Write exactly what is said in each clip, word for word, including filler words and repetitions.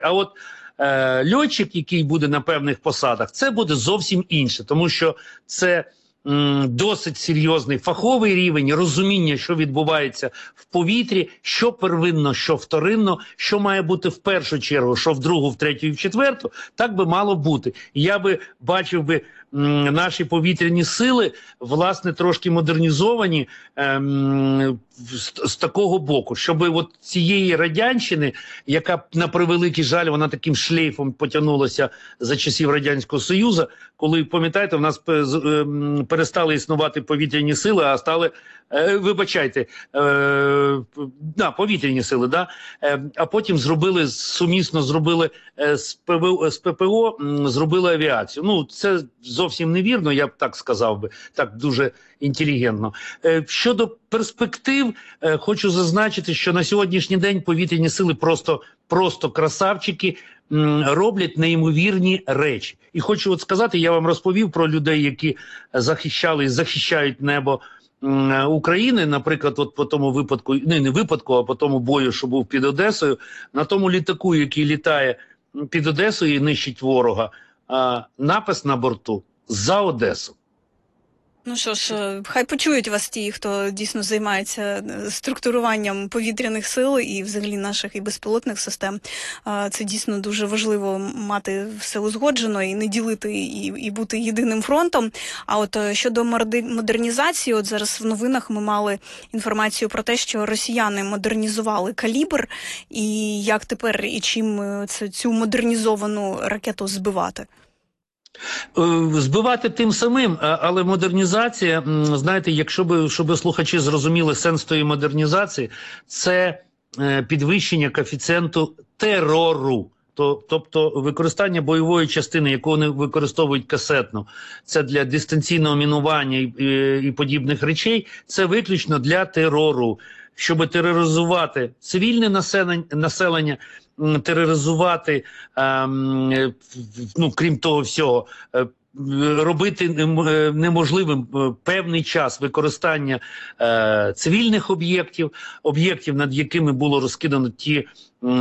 А от е, льотчик, який буде на певних посадах, це буде зовсім інше, тому що це м, досить серйозний фаховий рівень, розуміння, що відбувається в повітрі, що первинно, що вторинно, що має бути в першу чергу, що в другу, в третю і в четверту, так би мало бути. І я би бачив би м, наші повітряні сили, власне, трошки модернізовані ем, з, з такого боку, щоб от цієї радянщини, яка, на превеликий жаль, вона таким шлейфом потягнулася за часів Радянського Союзу, коли, пам'ятаєте, в нас перестали існувати повітряні сили, а стали, е, вибачайте, е, да, повітряні сили, да? Е, а потім зробили, сумісно зробили е, з, ПВО, з ППО, м, зробили авіацію. Ну, це зовсім невірно, я б так сказав би, так дуже інтелігентно. Е, щодо перспектив, е, хочу зазначити, що на сьогоднішній день повітряні сили просто, просто красавчики, м, роблять неймовірні речі. І хочу от сказати, я вам розповів про людей, які захищали і захищають небо м, України, наприклад, от по тому випадку, не, не випадку, а по тому бою, що був під Одесою, на тому літаку, який літає під Одесою і нищить ворога, а, напис на борту «За Одесу». Ну що ж, хай почують вас ті, хто дійсно займається структуруванням повітряних сил і взагалі наших і безпілотних систем. Це дійсно дуже важливо мати все узгоджено і не ділити, і, і бути єдиним фронтом. А от щодо модернізації, от зараз в новинах ми мали інформацію про те, що росіяни модернізували «Калібр», і як тепер і чим цю модернізовану ракету збивати? Збивати тим самим, але модернізація, знаєте, якщо би, щоб слухачі зрозуміли сенс тої модернізації, це підвищення коефіцієнту терору. Тобто використання бойової частини, яку вони використовують касетно, це для дистанційного мінування і, і, і подібних речей, це виключно для терору. Щоб тероризувати цивільне населення, населення тероризувати, ем, ну, крім того всього, е, робити неможливим певний час використання е, цивільних об'єктів, об'єктів, над якими було розкидано ті е,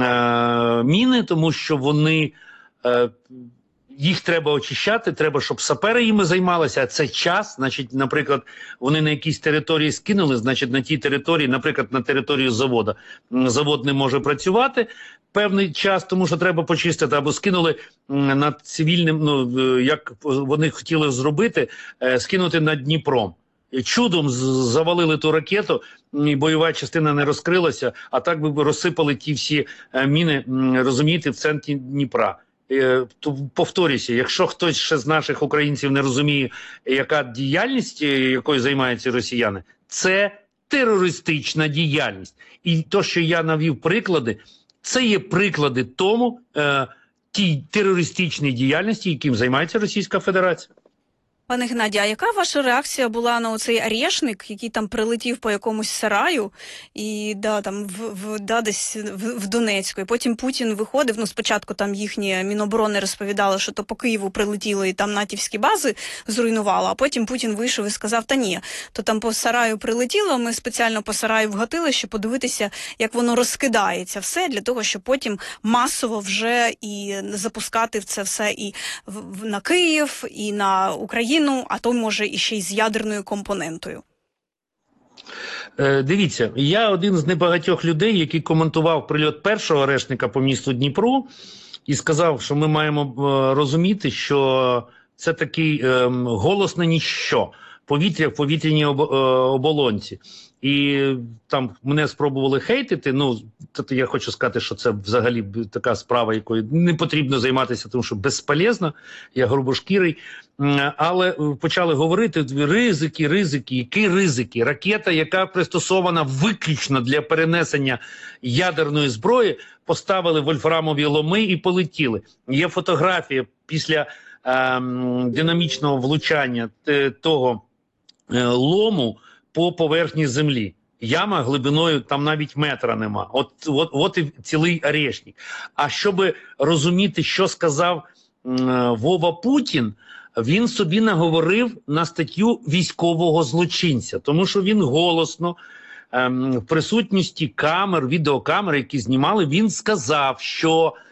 міни, тому що вони... Е, їх треба очищати, треба, щоб сапери їми займалися, а це час, значить, наприклад, вони на якійсь території скинули, значить, на тій території, наприклад, на територію заводу, завод не може працювати певний час, тому що треба почистити, або скинули над цивільним, ну, як вони хотіли зробити, скинути над Дніпром. Чудом завалили ту ракету, і бойова частина не розкрилася, а так би розсипали ті всі міни, розумієте, в центрі Дніпра. Повторюся, якщо хтось ще з наших українців не розуміє, яка діяльність, якою займаються росіяни, це терористична діяльність. І то, що я навів приклади, це є приклади тому, е, тій терористичній діяльності, яким займається Російська Федерація. Пане Геннадію, а яка ваша реакція була на оцей орешник, який там прилетів по якомусь сараю, і да, там в, в, да, десь в, в Донецьку, і потім Путін виходив, ну спочатку там їхні Міноборони розповідали, що то по Києву прилетіло і там натівські бази зруйнувало, а потім Путін вийшов і сказав, та ні, то там по сараю прилетіло, ми спеціально по сараю вгатили, щоб подивитися, як воно розкидається все, для того, щоб потім масово вже і запускати в це все і в, на Київ, і на Україну, ну, а то, може, і ще й з ядерною компонентою. Е, дивіться, я один з небагатьох людей, який коментував прильот першого орешника по місту Дніпру і сказав, що ми маємо е, розуміти, що це такий е, голосне ніщо, повітря в повітряній об, е, оболонці. І там мене спробували хейтити, ну, тобто я хочу сказати, що це взагалі така справа, якою не потрібно займатися, тому що безполезно, я грубошкірий. Але почали говорити, ризики, ризики, які ризики? Ракета, яка пристосована виключно для перенесення ядерної зброї, поставили вольфрамові ломи і полетіли. Є фотографія після ем, динамічного влучання того е, лому по поверхні землі. Яма глибиною там навіть метра нема. От, от, от і цілий орешник. А щоб розуміти, що сказав е, Вова Путін, він собі наговорив на статтю військового злочинця, тому що він голосно, ем, в присутності камер, відеокамер, які знімали, він сказав, що